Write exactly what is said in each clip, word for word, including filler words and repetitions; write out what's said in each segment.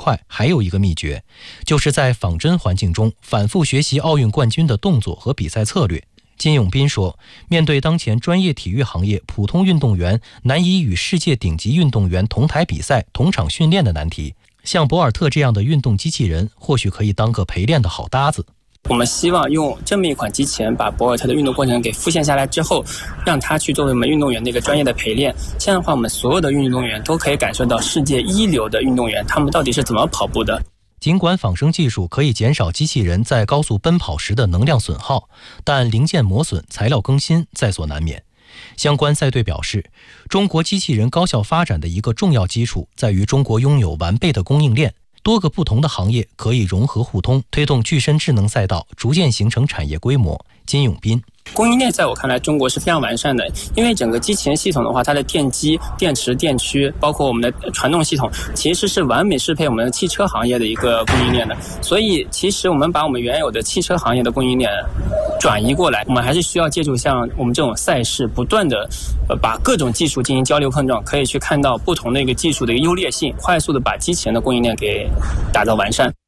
快还有一个秘诀，就是在仿真环境中反复学习奥运冠军的动作和比赛策略。金永斌说，面对当前专业体育行业普通运动员难以与世界顶级运动员同台比赛、同场训练的难题，像博尔特这样的运动机器人或许可以当个陪练的好搭子。 我们希望用这么一款机器人把博尔特的运动过程给复现下来之后，让他去作为我们运动员的一个专业的陪练。这样的话，我们所有的运动员都可以感受到世界一流的运动员他们到底是怎么跑步的。 尽管仿生技术可以减少机器人在高速奔跑时的能量损耗，但零件磨损、材料更新在所难免。相关赛队表示，中国机器人高效发展的一个重要基础在于中国拥有完备的供应链，多个不同的行业可以融合互通，推动具身智能赛道逐渐形成产业规模。金永斌， 供应链在我看来中国是非常完善的，因为整个机器人系统的话，它的电机、电池、电驱，包括我们的传动系统，其实是完美适配我们的汽车行业的一个供应链的。所以其实我们把我们原有的汽车行业的供应链转移过来，我们还是需要借助像我们这种赛事，不断的呃把各种技术进行交流碰撞，可以去看到不同的一个技术的一个优劣性，快速的把机器人的供应链给打造完善。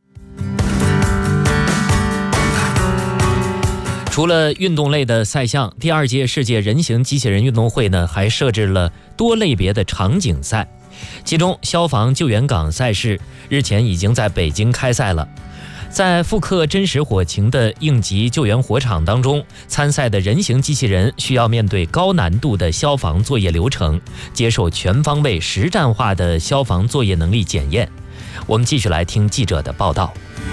除了运动类的赛项，第二届世界人形机器人运动会呢，还设置了多类别的场景赛。其中，消防救援岗赛事日前已经在北京开赛了。在复刻真实火情的应急救援火场当中，参赛的人形机器人需要面对高难度的消防作业流程，接受全方位实战化的消防作业能力检验。我们继续来听记者的报道。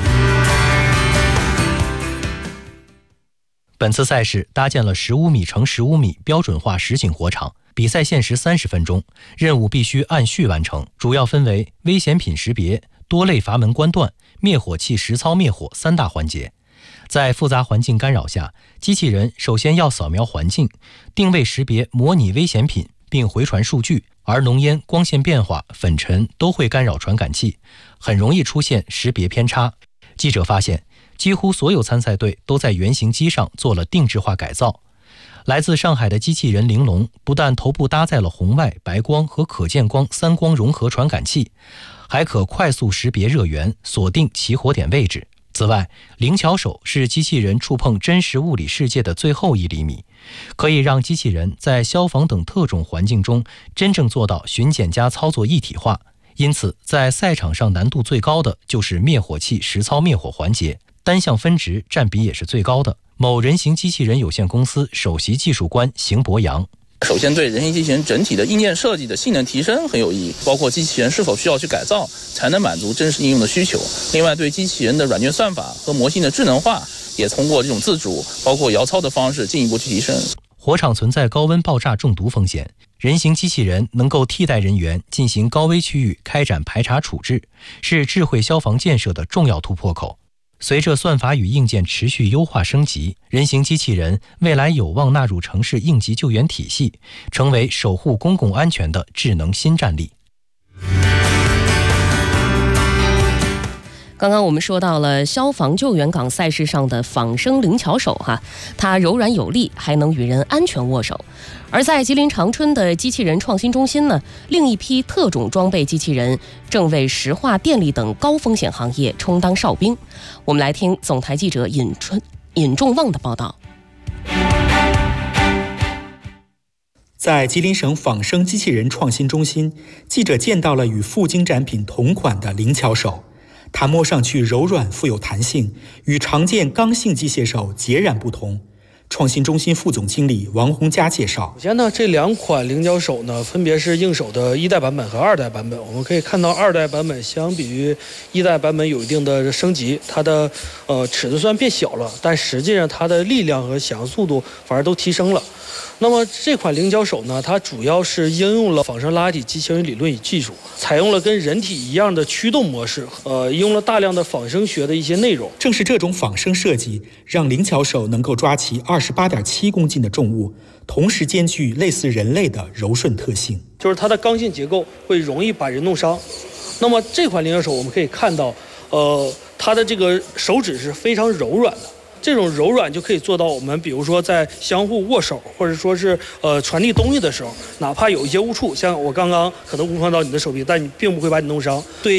本次赛事搭建了十五米乘十五米标准化实景火场，比赛限时三十分钟，任务必须按序完成，主要分为危险品识别、多类阀门关断、灭火器实操灭火三大环节。在复杂环境干扰下，机器人首先要扫描环境，定位识别模拟危险品，并回传数据，而浓烟、光线变化、粉尘都会干扰传感器，很容易出现识别偏差。记者发现，几乎所有参赛队都在原型机上做了定制化改造。来自上海的机器人玲珑不但头部搭载了红外、白光和可见光三光融合传感器，还可快速识别热源，锁定起火点位置。此外，灵巧手是机器人触碰真实物理世界的最后一厘米，可以让机器人在消防等特种环境中真正做到巡检加操作一体化。因此，在赛场上难度最高的就是灭火器实操灭火环节，单项分值占比也是最高的。某人形机器人有限公司首席技术官邢博洋， 首先对人形机器人整体的硬件设计的性能提升很有意义，包括机器人是否需要去改造才能满足真实应用的需求。另外，对机器人的软件算法和模型的智能化也通过这种自主包括摇操的方式进一步去提升。 火场存在高温爆炸中毒风险，人形机器人能够替代人员进行高危区域开展排查处置，是智慧消防建设的重要突破口。随着算法与硬件持续优化升级，人形机器人未来有望纳入城市应急救援体系，成为守护公共安全的智能新战力。 刚刚我们说到了消防救援岗赛事上的仿生灵巧手哈，它柔软有力，还能与人安全握手。而在吉林长春的机器人创新中心呢，另一批特种装备机器人正为石化、电力等高风险行业充当哨兵。我们来听总台记者尹春尹仲旺的报道。 在吉林省仿生机器人创新中心，记者见到了与赴京展品同款的灵巧手。它摸上去柔软富有弹性，与常见刚性机械手截然不同。创新中心副总经理王洪佳介绍， 首先呢，这两款灵巧手呢，分别是硬手的一代版本和二代版本。我们可以看到，二代版本相比于一代版本有一定的升级，它的呃尺寸虽然变小了，但实际上它的力量和响应速度反而都提升了。那么这款灵巧手呢，它主要是应用了仿生拉体机器人理论与技术，采用了跟人体一样的驱动模式，呃，应用了大量的仿生学的一些内容。 正是这种仿生设计，让灵巧手能够抓起二十八点七公斤的重物，同时兼具类似人类的柔顺特性。 就是它的刚性结构会容易把人弄伤。那么这款灵巧手我们可以看到，呃，它的这个手指是非常柔软的。这种柔软就可以做到我们比如说在相互握手，或者说是呃传递东西的时候，哪怕有一些误触，像我刚刚可能误碰到你的手臂，但你并不会把你弄伤。对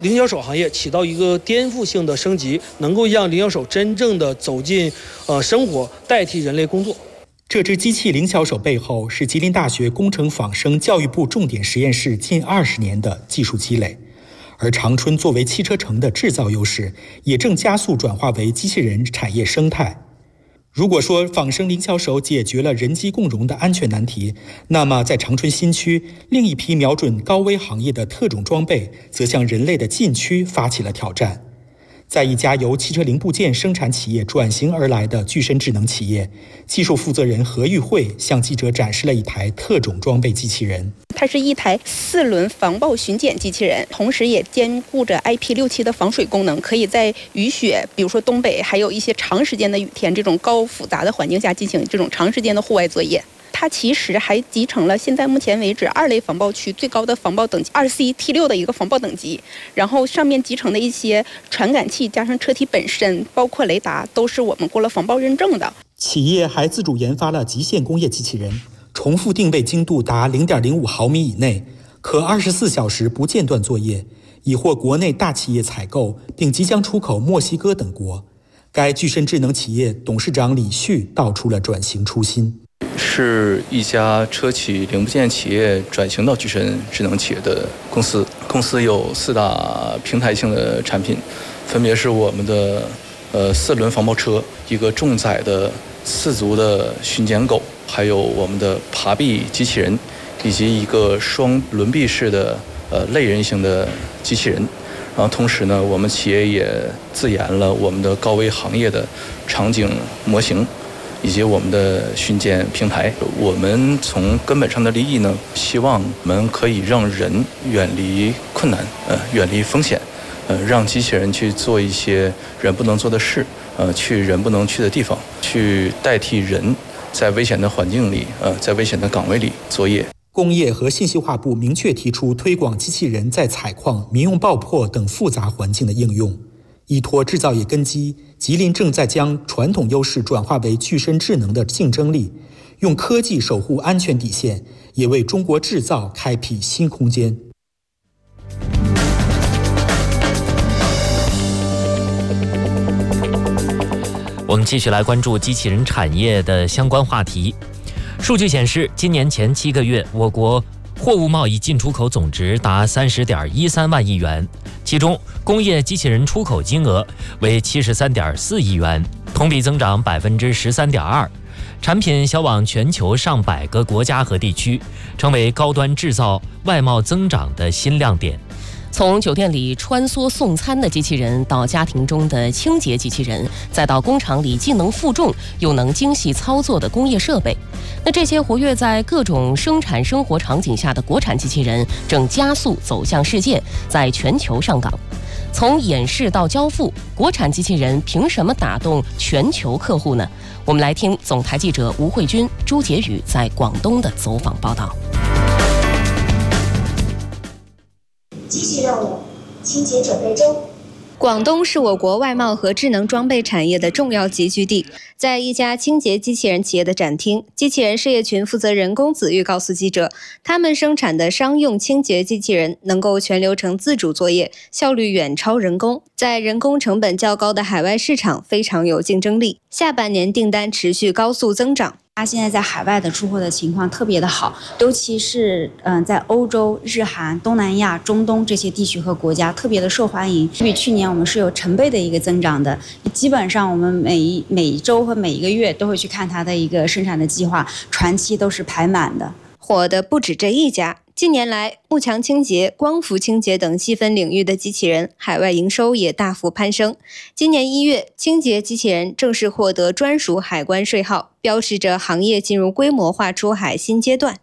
零巧手行业起到一个颠覆性的升级，能够让零巧手真正的走进呃生活，代替人类工作。 这只机器零巧手背后是吉林大学工程仿生教育部重点实验室近二十年的技术积累，而长春作为汽车城的制造优势，也正加速转化为机器人产业生态。如果说仿生零巧手解决了人机共融的安全难题，那么在长春新区，另一批瞄准高危行业的特种装备，则向人类的禁区发起了挑战。在一家由汽车零部件生产企业转型而来的具身智能企业，技术负责人何玉慧向记者展示了一台特种装备机器人。 它是一台四轮防爆巡检机器人，同时也兼顾着 I P 六七的防水功能，可以在雨雪，比如说东北还有一些长时间的雨天这种高复杂的环境下进行这种长时间的户外作业。它其实还集成了现在目前为止二类防爆区最高的防爆等级二 C T 六的一个防爆等级，然后上面集成的一些传感器加上车体本身，包括雷达，都是我们过了防爆认证的。 企业还自主研发了极限工业机器人，重复定位精度达 零点零五毫米以内，可二十四小时不间断作业，已获国内大企业采购，并即将出口墨西哥等国。该具身智能企业董事长李旭道出了转型初心。 是一家车企零部件企业转型到具身智能企业的公司。公司有四大平台性的产品，分别是我们的呃四轮防爆车，一个重载的四足的巡检狗，还有我们的爬壁机器人，以及一个双轮臂式的呃类人型的机器人。然后同时呢，我们企业也自研了我们的高危行业的场景模型，以及我们的巡检平台。我们从根本上的利益呢，希望我们可以让人远离困难，呃，远离风险，呃，让机器人去做一些人不能做的事，呃，去人不能去的地方，去代替人在危险的环境里，呃，在危险的岗位里作业。 工业和信息化部明确提出推广机器人在采矿、民用爆破等复杂环境的应用。依托制造业根基，吉林正在将传统优势转化为具身智能的竞争力，用科技守护安全底线，也为中国制造开辟新空间。 我们继续来关注机器人产业的相关话题。数据显示，今年前七个月，我国货物贸易进出口总值达三十点一三万亿元，其中工业机器人出口金额为七十三点四亿元，同比增长百分之十三点二，产品销往全球上百个国家和地区，成为高端制造外贸增长的新亮点。 从酒店里穿梭送餐的机器人，到家庭中的清洁机器人，再到工厂里既能负重又能精细操作的工业设备，那这些活跃在各种生产生活场景下的国产机器人，正加速走向世界，在全球上岗。从演示到交付，国产机器人凭什么打动全球客户呢？我们来听总台记者吴慧君、朱杰宇在广东的走访报道。 继续任务，清洁准备中。 广东是我国外贸和智能装备产业的重要集聚地。在一家清洁机器人企业的展厅，机器人事业群负责人龚子玉告诉记者，他们生产的商用清洁机器人能够全流程自主作业，效率远超人工，在人工成本较高的海外市场非常有竞争力。下半年订单持续高速增长。 它现在在海外的出货的情况特别的好，尤其是嗯、呃，在欧洲、日韩、东南亚、中东这些地区和国家特别的受欢迎，比去年我们是有成倍的一个增长的。基本上我们每一每一周和每一个月都会去看它的一个生产的计划，船期都是排满的。 火的不止这一家。近年来，幕墙清洁、光伏清洁等细分领域的机器人海外营收也大幅攀升。今年一月，清洁机器人正式获得专属海关税号，标示着行业进入规模化出海新阶段。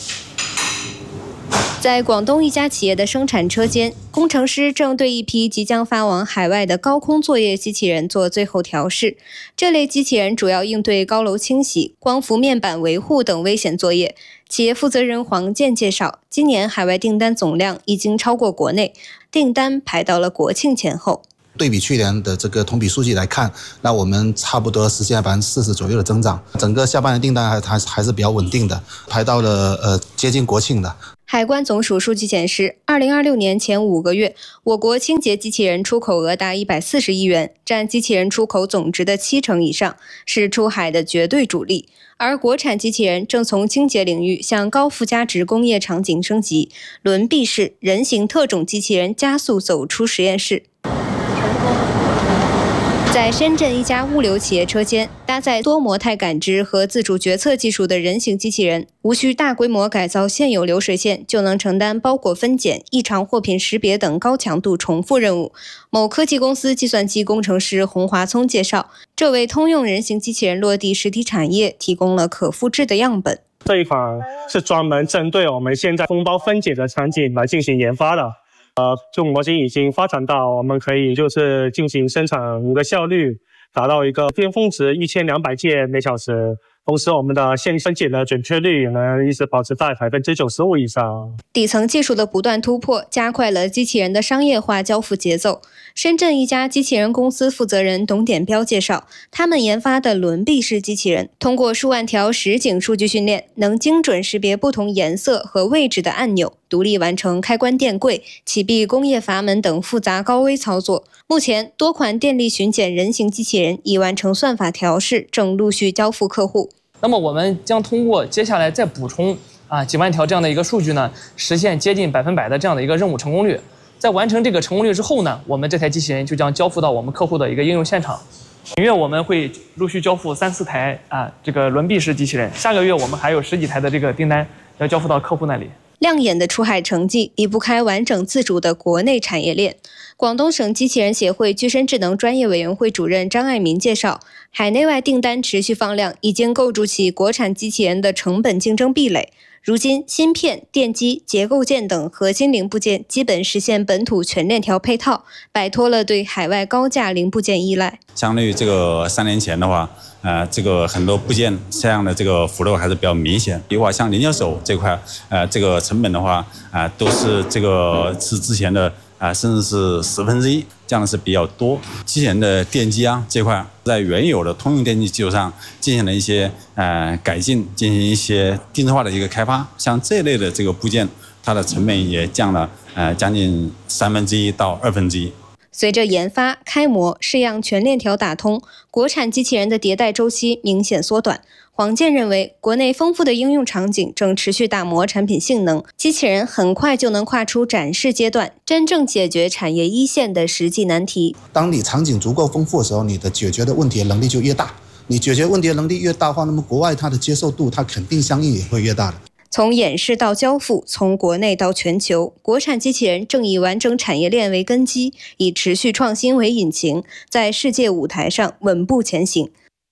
在广东一家企业的生产车间，工程师正对一批即将发往海外的高空作业机器人做最后调试。这类机器人主要应对高楼清洗、光伏面板维护等危险作业。企业负责人黄健介绍，今年海外订单总量已经超过国内，订单排到了国庆前后。 对比去年的这个同比数据来看，那我们差不多实现百分之四十左右的增长，整个下半年订单还还还是比较稳定的，排到了呃接近国庆的。 海关总署数据显示，二零二六年前五个月，我国清洁机器人出口额达一百四十亿元，占机器人出口总值的七成以上，是出海的绝对主力。而国产机器人正从清洁领域向高附加值工业场景升级，轮臂式人形特种机器人加速走出实验室。在深圳一家物流企业车间，搭载多模态感知和自主决策技术的人形机器人，无需大规模改造现有流水线，就能承担包裹分拣、异常货品识别等高强度重复任务。某科技公司计算机工程师洪华聪介绍，这为通用人形机器人落地实体产业提供了可复制的样本。 这一款是专门针对我们现在封包分解的场景来进行研发的。呃，这种模型已经发展到我们可以就是进行生产的效率达到一个巅峰值一千两百件每小时，同时我们的线分解的准确率能一直保持在百分之九十五以上。 底层技术的不断突破，加快了机器人的商业化交付节奏。深圳一家机器人公司负责人董典彪介绍，他们研发的轮臂式机器人，通过数万条实景数据训练，能精准识别不同颜色和位置的按钮，独立完成开关电柜、启闭工业阀门等复杂高危操作。目前，多款电力巡检人形机器人已完成算法调试，正陆续交付客户。 那么我们将通过接下来再补充啊几万条这样的一个数据呢，实现接近百分百的这样的一个任务成功率。在完成这个成功率之后呢，我们这台机器人就将交付到我们客户的一个应用现场。本月我们会陆续交付三四台啊这个轮臂式机器人，下个月我们还有十几台的这个订单要交付到客户那里。 亮眼的出海成绩离不开完整自主的国内产业链。广东省机器人协会具身智能专业委员会主任张爱民介绍，海内外订单持续放量，已经构筑起国产机器人的成本竞争壁垒。如今，芯片、电机、结构件等核心零部件基本实现本土全链条配套，摆脱了对海外高价零部件依赖。 相对于这个三年前的话，呃，这个很多部件这样的这个幅度还是比较明显。比如话像菱角手这块，呃，这个成本的话，啊、呃，都是这个是之前的。啊，甚至是十分之一，这样的是比较多。机器人的电机啊这块，在原有的通用电机基础上进行了一些呃改进，进行一些定制化的一个开发。像这类的这个部件，它的成本也降了呃将近三分之一到二分之一。 随着研发、开模、试样全链条打通，国产机器人的迭代周期明显缩短。黄健认为，国内丰富的应用场景正持续打磨产品性能，机器人很快就能跨出展示阶段，真正解决产业一线的实际难题。 当你场景足够丰富的时候，你的解决的问题的能力就越大。你解决问题的能力越大的话，那么国外它的接受度，它肯定相应也会越大的。 从演示到交付，从国内到全球，国产机器人正以完整产业链为根基，以持续创新为引擎，在世界舞台上稳步前行。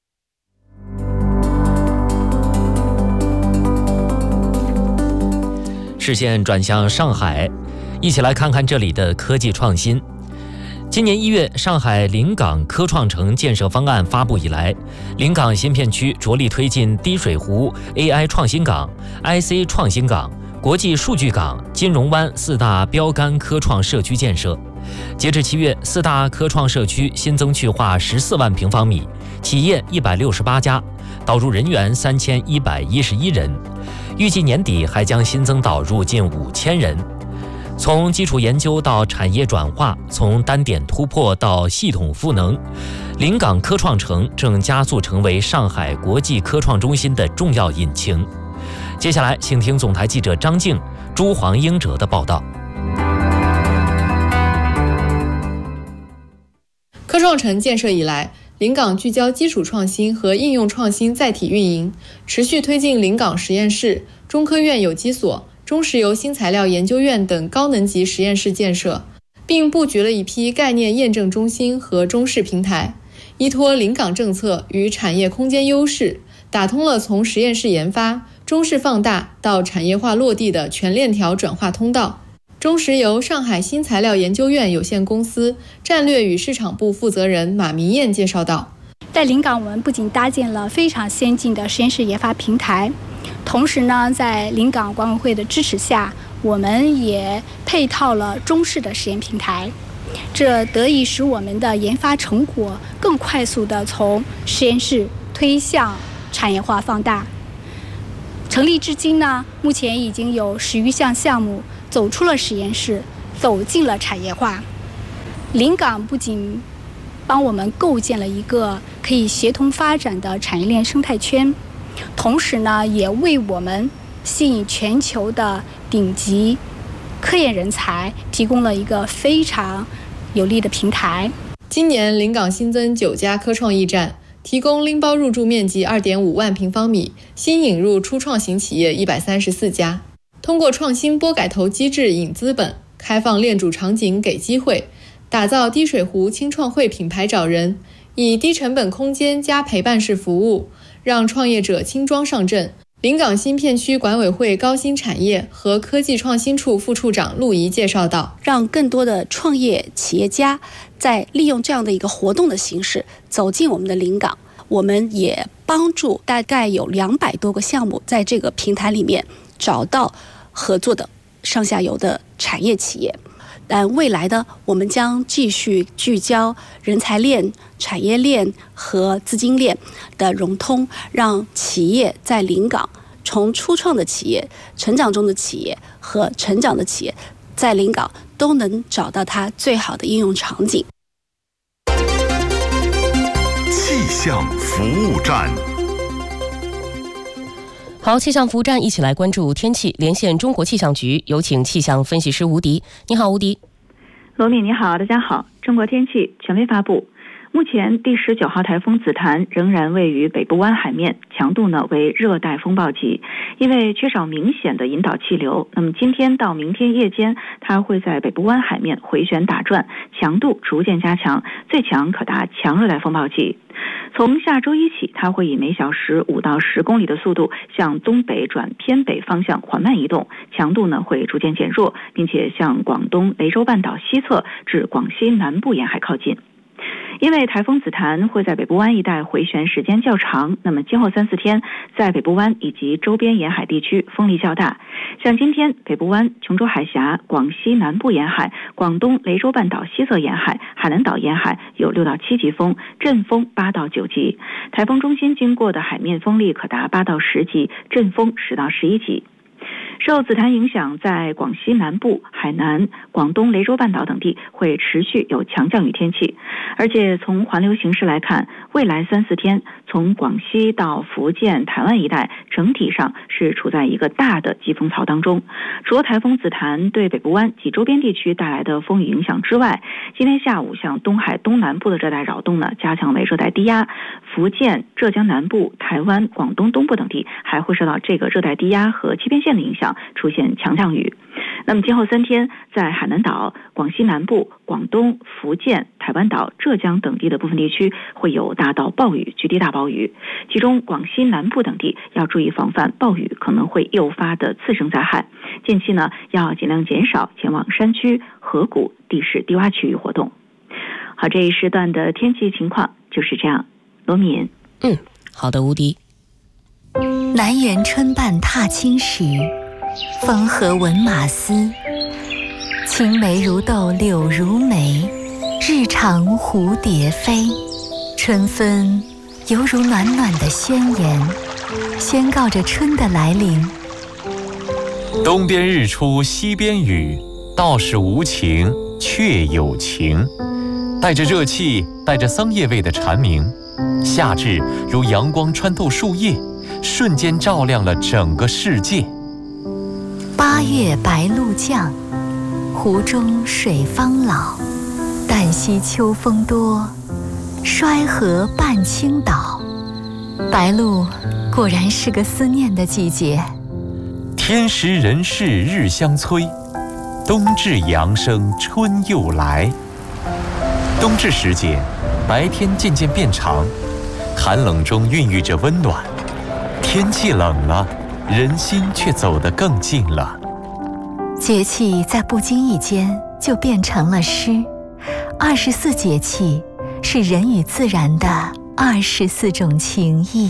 视线转向上海，一起来看看这里的科技创新。今年一月，上海临港科创城建设方案发布以来，临港新片区着力推进滴水湖 A I 创新港、I C 创新港、国际数据港、金融湾四大标杆科创社区建设。截至七月，四大科创社区新增去化十四万平方米，企业一百六十八家，导入人员三千一百一十一人，预计年底还将新增导入近五千人。从基础研究到产业转化，从单点突破到系统赋能，临港科创城正加速成为上海国际科创中心的重要引擎。接下来，请听总台记者张静、朱黄英哲的报道。 科创城建设以来，临港聚焦基础创新和应用创新载体运营，持续推进临港实验室、中科院有机所、中石油新材料研究院等高能级实验室建设，并布局了一批概念验证中心和中试平台，依托临港政策与产业空间优势，打通了从实验室研发、中试放大到产业化落地的全链条转化通道。中石油上海新材料研究院有限公司战略与市场部负责人马明艳介绍道， 在临港，我们不仅搭建了非常先进的实验室研发平台，同时呢，在临港管委会的支持下，我们也配套了中试的实验平台。 这得以使我们的研发成果更快速地从实验室推向产业化放大。成立至今呢，目前已经有十余项项目走出了实验室，走进了产业化。临港不仅帮我们构建了一个可以协同发展的产业链生态圈，同时呢，也为我们吸引全球的顶级科研人才提供了一个非常有利的平台。 今年临港新增九家科创驿站，提供拎包入驻面积 二点五万平方米，新引入初创型企业一百三十四家。通过创新拨改投机制引资本，开放链主场景给机会，打造滴水湖青创会品牌找人，以低成本空间加陪伴式服务，让创业者轻装上阵。临港新片区管委会高新产业和科技创新处副处长陆怡介绍道， 让更多的创业企业家在利用这样的一个活动的形式走进我们的临港，我们也帮助大概有两百多个项目在这个平台里面找到合作的上下游的产业企业。但未来呢，我们将继续聚焦人才链、产业链和资金链的融通，让企业在临港，从初创的企业、成长中的企业和成长的企业，在临港都能找到它最好的应用场景。 气象服务站。 好，气象服务站一起来关注天气，连线中国气象局，有请气象分析师吴迪。你好，吴迪。 罗敏，你好，大家好。中国天气权威发布，目前第十九号台风紫檀仍然位于北部湾海面，强度呢为热带风暴级，因为缺少明显的引导气流，那么今天到明天夜间，它会在北部湾海面回旋打转，强度逐渐加强，最强可达强热带风暴级。从下周一起，它会以每小时五到十公里的速度向东北转偏北方向缓慢移动，强度呢会逐渐减弱，并且向广东雷州半岛西侧至广西南部沿海靠近。因为台风紫檀会在北部湾一带回旋时间较长，那么今后三四天在北部湾以及周边沿海地区风力较大，像今天北部湾、琼州海峡、广西南部沿海、广东雷州半岛西侧沿海、海南岛沿海有六到七级风，阵风八到九级，台风中心经过的海面风力可达八到十级，阵风十到十一级。受紫檀影响，在广西南部、海南、广东雷州半岛等地会持续有强降雨天气，而且从环流形势来看，未来三四天从广西到福建、台湾一带整体上是处在一个大的季风槽当中。除了台风紫檀对北部湾及周边地区带来的风雨影响之外，今天下午向东海东南部的热带扰动呢加强为热带低压，福建、浙江南部、台湾、广东东部等地还会受到这个热带低压和欺骗线的影响，出现强降雨。那么今后三天，在海南岛、广西南部、广东、福建、台湾岛、浙江等地的部分地区会有大到暴雨、局地大暴雨，其中广西南部等地要注意防范暴雨可能会诱发的次生灾害。近期呢，要尽量减少前往山区、河谷、地势低洼区域活动。好，这一时段的天气情况就是这样。罗敏， 嗯，好的，吴迪。 南园春半踏青时，风和闻马嘶。青梅如豆柳如眉，日长蝴蝶飞。春分犹如暖暖的宣言，宣告着春的来临。 东边日出西边雨，道是无晴却有晴。带着热气，带着桑叶味的蝉鸣，夏至如阳光穿透树叶，瞬间照亮了整个世界。 八月白露降，湖中水方老。旦夕秋风多，衰河半倾倒。白露果然是个思念的季节。 天时人事日相催，冬至阳生春又来。冬至时节，白天渐渐变长，寒冷中孕育着温暖。天气冷了，人心却走得更近了。 节气在不经意间就变成了诗。二十四节气是人与自然的二十四种情谊。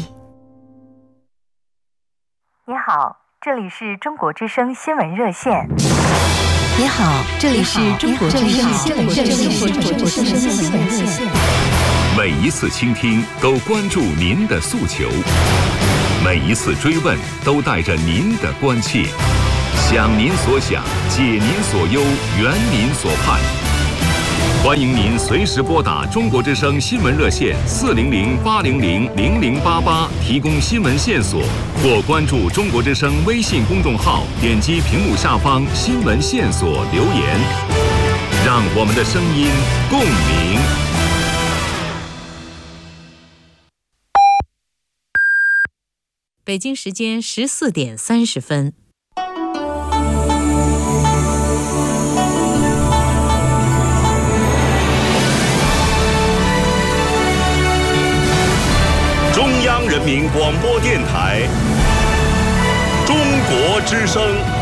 你好，这里是中国之声新闻热线。 你好，这里是中国之声新闻热线。 每一次倾听都关注您的诉求，每一次追问都带着您的关切，想您所想，解您所忧，圆您所盼。欢迎您随时拨打中国之声新闻热线四零零八零零零零八八提供新闻线索，或关注中国之声微信公众号，点击屏幕下方新闻线索留言，让我们的声音共鸣。 北京时间十四点三十分。 中央人民广播电台，中国之声。